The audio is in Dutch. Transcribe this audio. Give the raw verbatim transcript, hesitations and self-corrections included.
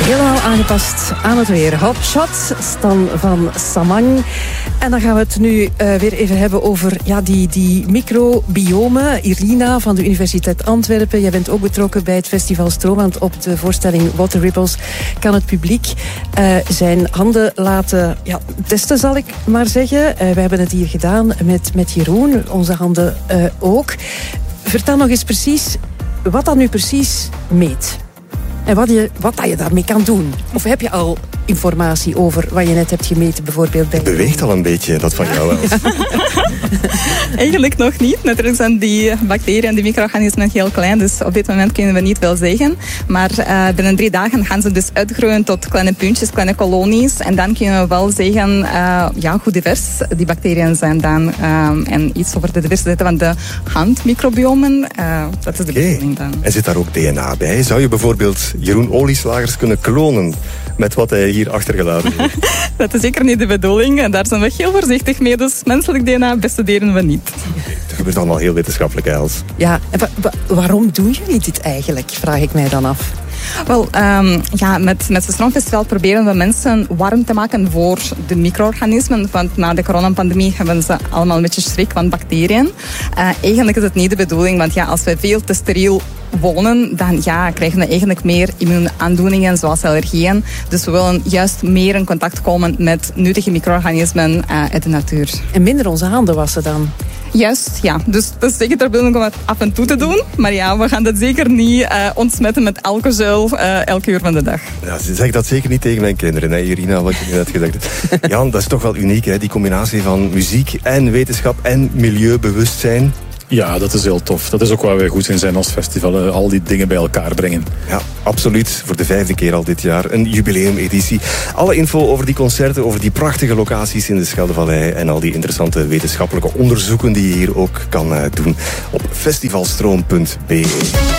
Helemaal aangepast aan het weer. Hot Shot, Stan van Samang. En dan gaan we het nu uh, weer even hebben over ja, die, die microbiomen. Irina van de Universiteit Antwerpen. Jij bent ook betrokken bij het Festival Stroom. Want op de voorstelling Water Ripples kan het publiek uh, zijn handen laten ja, testen, zal ik maar zeggen. Uh, we hebben het hier gedaan met, met Jeroen. Onze handen uh, ook. Vertel nog eens precies wat dat nu precies meet. En wat je, wat dat je daarmee kan doen. Of heb je al informatie over wat je net hebt gemeten, bijvoorbeeld bij... Het beweegt al een beetje, dat van jou wel. Eigenlijk nog niet. Natuurlijk zijn die bacteriën en die micro-organismen heel klein, dus op dit moment kunnen we niet veel zeggen. Maar uh, binnen drie dagen gaan ze dus uitgroeien tot kleine puntjes, kleine kolonies. En dan kunnen we wel zeggen uh, ja, hoe divers die bacteriën zijn dan. Uh, en iets over de diversiteit van de handmicrobiomen. Uh, dat is de okay. bedoeling dan. En zit daar ook D N A bij? Zou je bijvoorbeeld Jeroen Olieslagers kunnen klonen met wat hij hier achtergelaten heeft? Dat is zeker niet de bedoeling. En daar zijn we heel voorzichtig mee. Dus menselijk D N A bestuderen we niet. Het gebeurt allemaal heel wetenschappelijk, Els. Ja, en wa- wa- waarom doen jullie dit eigenlijk? Vraag ik mij dan af. Wel, um, ja, met, met het Stroomfestival proberen we mensen warm te maken voor de micro-organismen. Want na de coronapandemie hebben ze allemaal een beetje schrik van bacteriën. Uh, eigenlijk is het niet de bedoeling, want ja, als we veel te steriel wonen, dan ja, krijgen we eigenlijk meer immuunaandoeningen zoals allergieën. Dus we willen juist meer in contact komen met nuttige micro-organismen uh, uit de natuur. En minder onze handen wassen dan? Juist, ja. Dus dat is zeker de bedoeling om het af en toe te doen. Maar ja, we gaan dat zeker niet uh, ontsmetten met alcohol uh, elke uur van de dag. Ja, zeg dat zeker niet tegen mijn kinderen, hè, Irina, wat je net gezegd hebt. Jan, dat is toch wel uniek, hè, die combinatie van muziek en wetenschap en milieubewustzijn. Ja, dat is heel tof. Dat is ook waar wij goed in zijn als festival. Al die dingen bij elkaar brengen. Ja, absoluut. Voor de vijfde keer al dit jaar. Een jubileumeditie. Alle info over die concerten, over die prachtige locaties in de Scheldevallei en al die interessante wetenschappelijke onderzoeken die je hier ook kan doen op festivalstroom punt b e.